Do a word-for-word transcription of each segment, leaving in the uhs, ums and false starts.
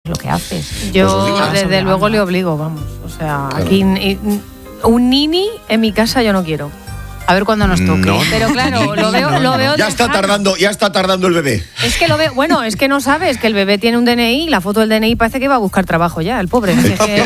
lo que haces. Yo Pues desde obligando. luego le obligo, vamos. O sea, Claro. aquí ni- un nini en mi casa yo no quiero. A ver cuándo nos toque. No. Pero claro, lo veo, lo veo Ya está lejano. tardando, ya está tardando el bebé. Es que lo veo, bueno, es que no sabes que el bebé tiene un D N I, la foto del D N I parece que va a buscar trabajo ya, el pobre. Es que,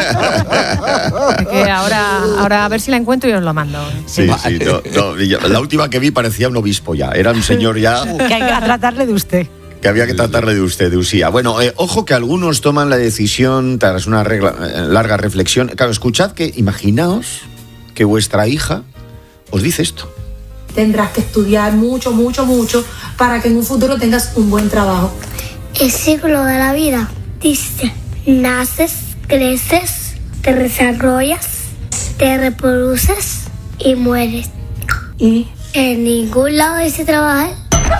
es que ahora, ahora a ver si la encuentro y os lo mando. Sí, sí. No, no, yo- la última que vi parecía un obispo ya. Era un señor ya Que hay que tratarle de usted. que había que tratarle de usted, de usía. Bueno, eh, ojo que algunos toman la decisión tras una regla- eh, larga reflexión. Claro, escuchad que, imaginaos que vuestra hija os dice esto. Tendrás que estudiar mucho, mucho, mucho para que en un futuro tengas un buen trabajo. El ciclo de la vida dice, naces, creces, te desarrollas, te reproduces y mueres. Y En ningún lado dice trabajar.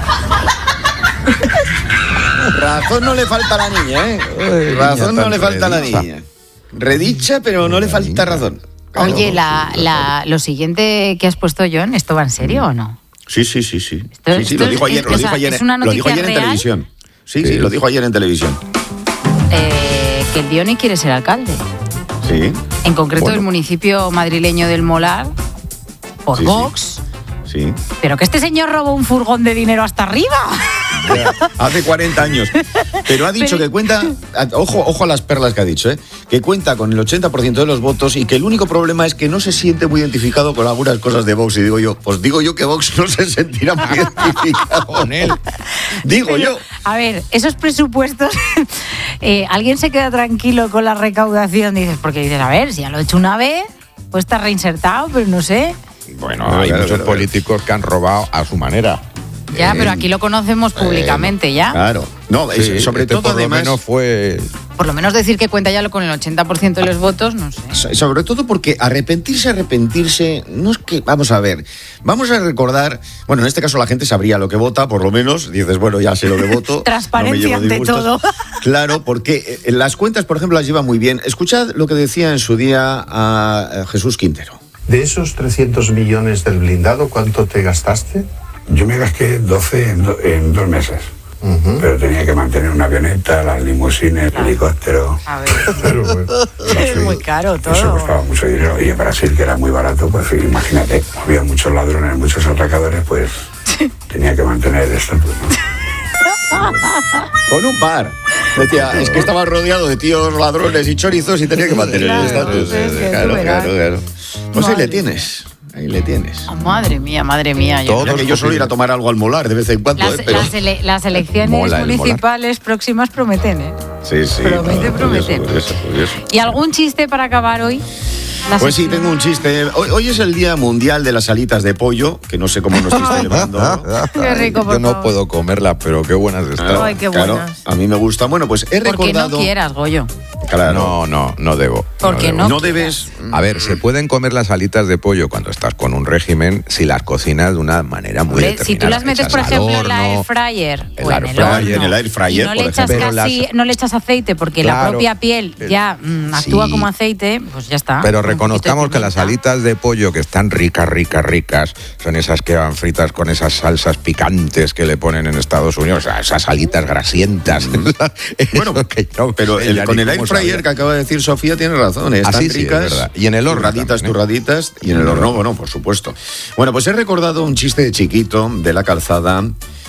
Razón no le falta a la niña, ¿eh? Ay, Razón niña no le tan falta a la redicha. niña. Redicha, pero no le falta razón. Claro. Oye, la, la, lo siguiente que has puesto, John, ¿esto va en serio o no? Sí, sí, sí, sí. Esto- Sí, sí, esto lo dijo es- ayer, es- lo dijo o sea, ayer, ¿es una lo dijo noticia ayer en real? televisión. Sí, sí, Sí. lo dijo ayer en televisión. Eh, que el Diony quiere ser alcalde. Sí. En concreto Bueno. el municipio madrileño del Molar, por Sí, sí. Vox. Sí. Pero que este señor robó un furgón de dinero hasta arriba. Hace cuarenta años. Pero ha dicho Pero- que cuenta, ojo, ojo a las perlas que ha dicho, ¿eh? Que cuenta con el ochenta por ciento de los votos y que el único problema es que no se siente muy identificado con algunas cosas de Vox. Y digo yo, pues digo yo que Vox no se sentirá muy identificado con él. Digo Pero, yo. A ver, esos presupuestos, eh, ¿alguien se queda tranquilo con la recaudación? Dices, porque dices, a ver, si ya lo he hecho una vez, pues está reinsertado, pero no sé. Bueno, Claro, hay claro, muchos claro. políticos que han robado a su manera. Ya, Eh, pero aquí lo conocemos públicamente ya. Claro. No, es- Sí, sobre este todo por lo además. menos fue... Por lo menos decir que cuenta ya con el ochenta por ciento de los votos, no sé. So- Sobre todo porque arrepentirse, arrepentirse, no es que, vamos a ver, vamos a recordar, bueno, en este caso la gente sabría lo que vota, por lo menos, dices, bueno, ya sé lo que voto. Transparencia no me llevo ante disgustos. todo. Claro, porque eh, las cuentas, por ejemplo, las lleva muy bien. Escuchad lo que decía en su día a eh, Jesús Quintero. De esos trescientos millones del blindado, ¿cuánto te gastaste? Yo me gasté doce en, do- en dos meses. Ujú. Pero tenía que mantener una avioneta, las limusines, el helicóptero. A ver. Claro, pues. Es muy caro Eso todo. costaba mucho dinero. Y en Brasil, que era muy barato, pues imagínate, había muchos ladrones, muchos atracadores, pues tenía que mantener el estatus, ¿no? Con un par. Decía, es que estaba rodeado de tíos ladrones y chorizos y tenía que mantener Claro, el estatus. es que Claro, tú verás. claro, claro. Pues ahí Madre. le tienes. Ahí le tienes. Oh, madre mía, madre mía. Yo- Todo. Mira que yo suelo ir a tomar algo al molar de vez en cuando, Las, ¿eh? Pero... las ele- las elecciones Mola el molar. municipales próximas prometen, ¿eh? Sí, sí. Promete, no, promete. curioso, curioso, curioso. ¿Y algún chiste para acabar hoy? La Pues sí, sección- tengo un chiste. Hoy, hoy es el Día Mundial de las Alitas de Pollo, que no sé cómo nos estáis celebrando. ¿no? Qué rico, por Yo no favor. puedo comerlas, pero qué buenas están. Ay, qué Claro, buenas. a mí me gusta. Bueno, pues he Porque recordado... no quieras, Goyo. Claro, No, no, no debo. Porque debo. no no debes... A ver, se pueden comer las alitas de pollo cuando estás con un régimen si las cocinas de una manera muy Hombre, determinada. si tú las metes, Echas por al ejemplo, en la horno, air fryer el o en air el fryer, horno, en el air fryer, y no por le echas ejemplo. casi, Pero las- no le echas aceite porque la Claro. propia piel ya mm, actúa Sí. como aceite, pues ya está. Pero Un poquito de reconozcamos que las pimienta. alitas de pollo que están ricas, ricas, ricas, son esas que van fritas con esas salsas picantes que le ponen en Estados Unidos, o sea, esas alitas grasientas. Bueno, Eso que no pero sé el- ya con ni el air cómo fryer sabía. que acaba de decir Sofía tiene razón, ¿eh? Ah, Están sí, sí, es ricas. verdad. Y en el horno Turraditas, también, ¿eh? turraditas, y en el horno, bueno, por supuesto. Bueno, pues he recordado un chiste de chiquito de la calzada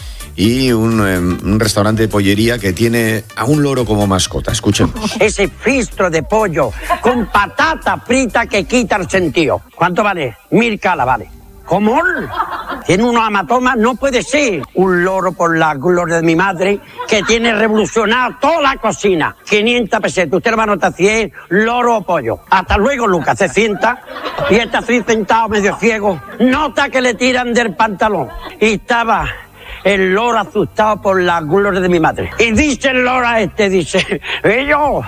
y un, eh, un restaurante de pollería que tiene a un loro como mascota. Escuchen. Ese fistro de pollo con patata frita que quita el sentido. ¿Cuánto vale? Mil calas vale. ¿Cómo? Tiene unos amatomas, no puede ser. Un loro por la gloria de mi madre que tiene revolucionado toda la cocina. quinientas pesetas, usted lo va a notar cien, loro o pollo. Hasta luego, Lucas, se sienta y está así sentado medio ciego. Nota que le tiran del pantalón. Y estaba el loro asustado por la gloria de mi madre. Y dice el loro a este, dice, yo,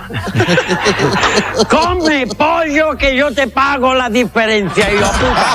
come pollo que yo te pago la diferencia. Y yo,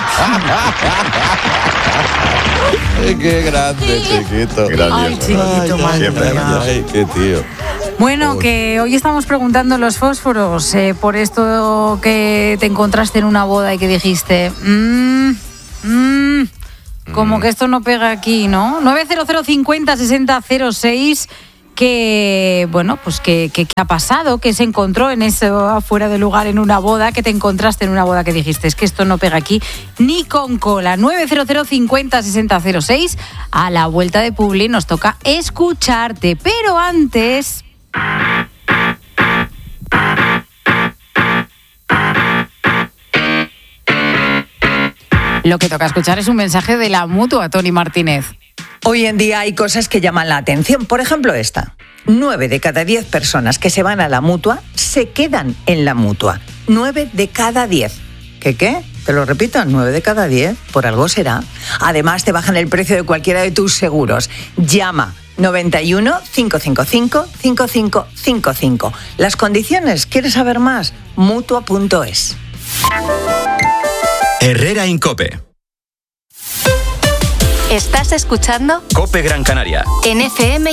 Ay, qué grande, chiquito. Ay, chiquito, madre Siempre mía. Ay, qué tío. Bueno, Uy. que hoy estamos preguntando los fósforos eh, por esto que te encontraste en una boda y que dijiste, mmm, mmm, como que esto no pega aquí, ¿no? nueve cero cero cincuenta sesenta cero seis. que, bueno, pues que, que, que ha pasado, que se encontró en eso afuera del lugar en una boda, que te encontraste en una boda que dijiste, es que esto no pega aquí ni con cola. nueve cero cero cincuenta sesenta cero seis, a la vuelta de Publi nos toca escucharte, pero antes... Lo que toca escuchar es un mensaje de la Mutua, Tony Martínez. Hoy en día hay cosas que llaman la atención. Por ejemplo, esta. Nueve de cada diez personas que se van a la Mutua se quedan en la Mutua. Nueve de cada diez. ¿Qué qué? Te lo repito, nueve de cada diez. Por algo será. Además, te bajan el precio de cualquiera de tus seguros. Llama noventa y uno, cinco cinco cinco, cinco cinco cinco cinco. Las condiciones, ¿quieres saber más? Mutua punto es. Herrera Incope. Estás escuchando Cope Gran Canaria. En F M